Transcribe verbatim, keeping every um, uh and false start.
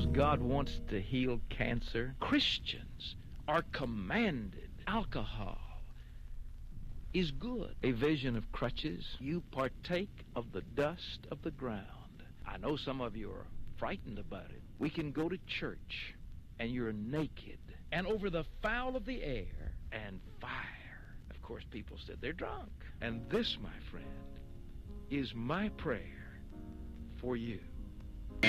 knows God wants to heal cancer? Christians are commanded. Alcohol is good. A vision of crutches. You partake of the dust of the ground. I know some of you are frightened about it. We can go to church and you're naked and over the fowl of the air and fire. Of course, people said they're drunk. And this, my friend, is my prayer for you.